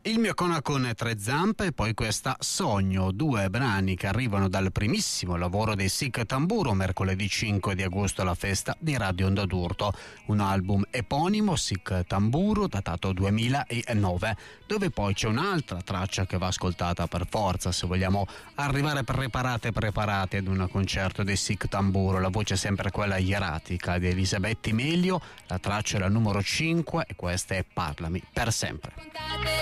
Il mio cona con tre zampe e poi questa Sogno, due brani che arrivano dal primissimo lavoro dei Sic Tamburo, mercoledì 5 di agosto alla festa di Radio Onda d'Urto, un album eponimo Sic Tamburo datato 2009, dove poi c'è un'altra traccia che va ascoltata per forza se vogliamo arrivare preparate ad un concerto dei Sic Tamburo. La voce è sempre quella ieratica di Elisabetta Melio, la traccia è la numero 5 e questa è Parlami per sempre.